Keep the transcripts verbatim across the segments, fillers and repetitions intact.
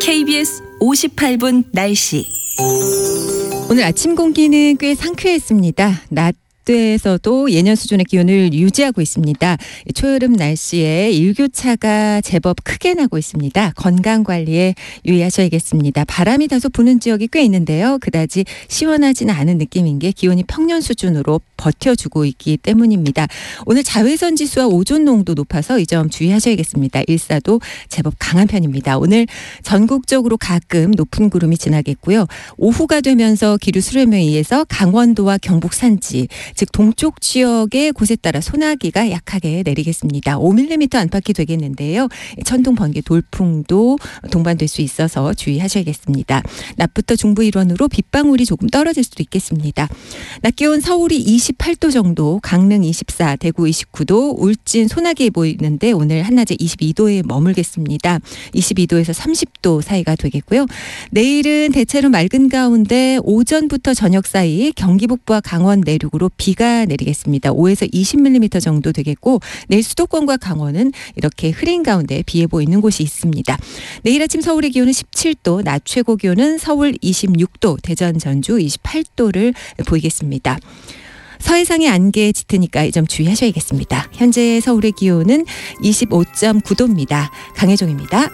케이비에스 오십팔 분 날씨. 오늘 아침 공기는 꽤 상쾌했습니다. 낮 에서도 예년 수준의 기온을 유지하고 있습니다. 초여름 날씨에 일교차가 제법 크게 나고 있습니다. 건강 관리에 유의하셔야겠습니다. 바람이 다소 부는 지역이 꽤 있는데요. 그다지 시원하지는 않은 느낌인 게 기온이 평년 수준으로 버텨주고 있기 때문입니다. 오늘 자외선 지수와 오존 농도 높아서 이 점 주의하셔야겠습니다. 일사도 제법 강한 편입니다. 오늘 전국적으로 가끔 높은 구름이 지나겠고요. 오후가 되면서 기류 수렴에 의해서 강원도와 경북 산지 즉 동쪽 지역의 곳에 따라 소나기가 약하게 내리겠습니다. 오 밀리미터 안팎이 되겠는데요. 천둥, 번개, 돌풍도 동반될 수 있어서 주의하셔야겠습니다. 낮부터 중부 일원으로 빗방울이 조금 떨어질 수도 있겠습니다. 낮 기온 서울이 이십팔 도 정도, 강릉 이십사, 대구 이십구 도, 울진 소나기 보이는데 오늘 한낮에 이십이 도에 머물겠습니다. 이십이 도에서 삼십 도 사이가 되겠고요. 내일은 대체로 맑은 가운데 오전부터 저녁 사이 경기 북부와 강원 내륙으로 비가 내리겠습니다. 오에서 이십 밀리미터 정도 되겠고 내일 수도권과 강원은 이렇게 흐린 가운데 비 예보 있는 곳이 있습니다. 내일 아침 서울의 기온은 십칠 도, 낮 최고 기온은 서울 이십육 도, 대전 전주 이십팔 도를 보이겠습니다. 서해상의 안개에 짙으니까 이 점 주의하셔야겠습니다. 현재 서울의 기온은 이십오 점 구 도입니다. 강혜종입니다.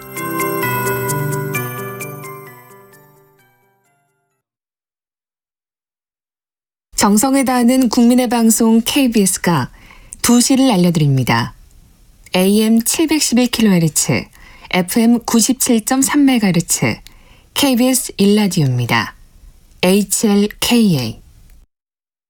정성을 다하는 국민의 방송 케이비에스가 두 시를 알려드립니다. 에이엠 칠백십일 킬로헤르츠, 에프엠 구십칠 점 삼 메가헤르츠, 케이비에스 일 라디오입니다. 에이치엘케이에이